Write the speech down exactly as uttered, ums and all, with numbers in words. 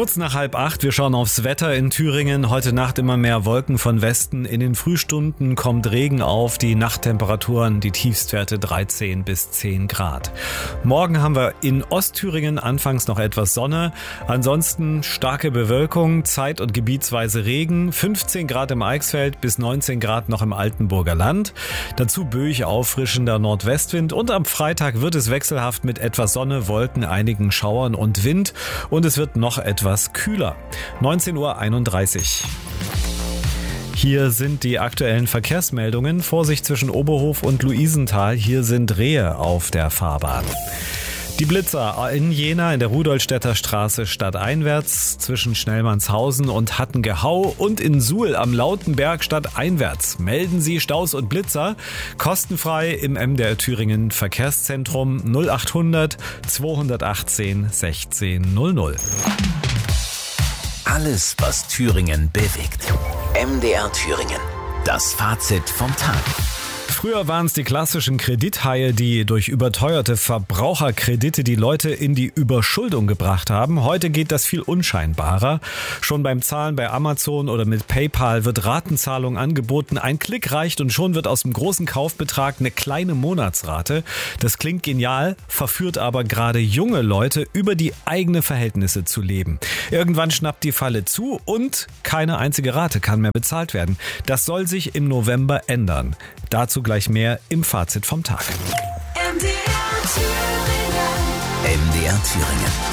Kurz nach halb acht, wir schauen aufs Wetter in Thüringen. Heute Nacht immer mehr Wolken von Westen. In den Frühstunden kommt Regen auf. Die Nachttemperaturen, die Tiefstwerte dreizehn bis zehn Grad. Morgen haben wir in Ostthüringen anfangs noch etwas Sonne. Ansonsten starke Bewölkung, zeit- und gebietsweise Regen. fünfzehn Grad im Eichsfeld bis neunzehn Grad noch im Altenburger Land. Dazu böig auffrischender Nordwestwind. Und am Freitag wird es wechselhaft mit etwas Sonne, Wolken, einigen Schauern und Wind. Und es wird noch etwas etwas kühler. neunzehn Uhr einunddreißig. Hier sind die aktuellen Verkehrsmeldungen. Vorsicht zwischen Oberhof und Luisenthal. Hier sind Rehe auf der Fahrbahn. Die Blitzer in Jena in der Rudolstädter Straße stadteinwärts zwischen Schnellmannshausen und Hattengehau und in Suhl am Lautenberg stadteinwärts. Melden Sie Staus und Blitzer kostenfrei im M D R Thüringen Verkehrszentrum null achthundert zweihundertachtzehn sechzehn null null. Alles, was Thüringen bewegt. M D R Thüringen. Das Fazit vom Tag. Früher waren es die klassischen Kredithaie, die durch überteuerte Verbraucherkredite die Leute in die Überschuldung gebracht haben. Heute geht das viel unscheinbarer. Schon beim Zahlen bei Amazon oder mit PayPal wird Ratenzahlung angeboten. Ein Klick reicht und schon wird aus dem großen Kaufbetrag eine kleine Monatsrate. Das klingt genial, verführt aber gerade junge Leute, über die eigene Verhältnisse zu leben. Irgendwann schnappt die Falle zu und keine einzige Rate kann mehr bezahlt werden. Das soll sich im November ändern. Dazu gleich mehr im Fazit vom Tag. M D R Thüringen. M D R Thüringen.